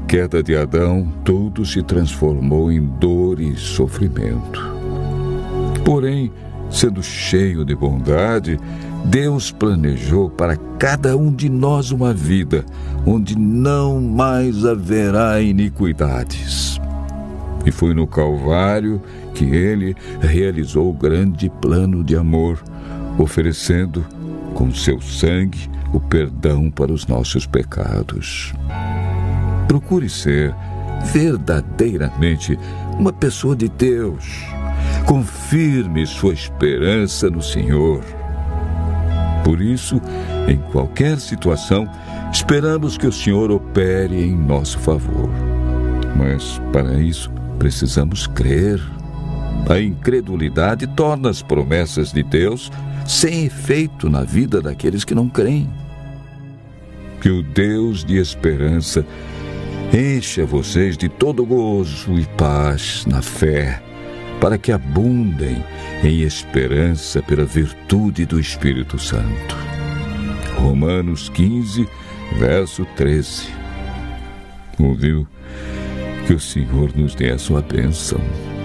queda de Adão, tudo se transformou em dor e sofrimento. Porém, sendo cheio de bondade, Deus planejou para cada um de nós uma vida onde não mais haverá iniquidades. E foi no Calvário que Ele realizou o grande plano de amor, oferecendo com seu sangue o perdão para os nossos pecados. Procure ser verdadeiramente uma pessoa de Deus. Confirme sua esperança no Senhor. Por isso, em qualquer situação, esperamos que o Senhor opere em nosso favor. Mas, para isso, precisamos crer. A incredulidade torna as promessas de Deus sem efeito na vida daqueles que não creem. Que o Deus de esperança encha vocês de todo gozo e paz na fé, para que abundem em esperança pela virtude do Espírito Santo. Romanos 15, verso 13. Ouviu? Que o Senhor nos dê a sua bênção.